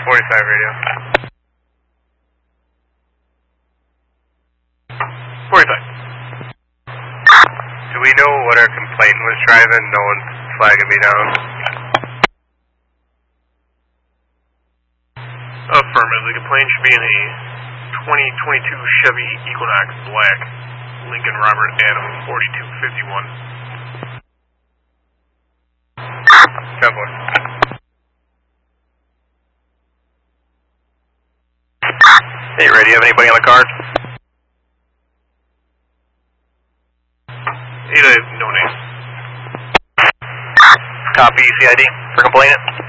45 radio. 45. Do we know what our complainant was driving? No one's flagging me down. Affirmative. The complaint should be in a 2022 Chevy Equinox Black, Lincoln Robert Adam 4251. 10-4. Hey, Ray, do you have anybody on the card? No name. Copy, CID for complainant.